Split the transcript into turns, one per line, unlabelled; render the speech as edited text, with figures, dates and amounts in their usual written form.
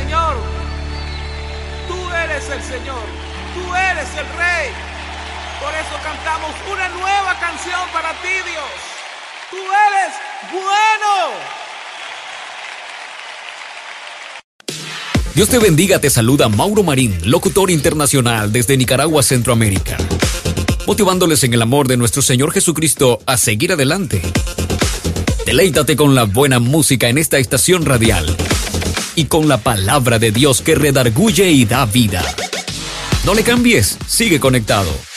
Señor. Tú eres el Señor. Tú eres el Rey. Por eso cantamos una nueva canción para ti, Dios. Tú eres bueno.
Dios te bendiga, te saluda Mauro Marín, locutor internacional desde Nicaragua, Centroamérica, motivándoles en el amor de nuestro Señor Jesucristo a seguir adelante. Deleítate con la buena música en esta estación radial y con la palabra de Dios que redarguye y da vida. No le cambies, sigue conectado.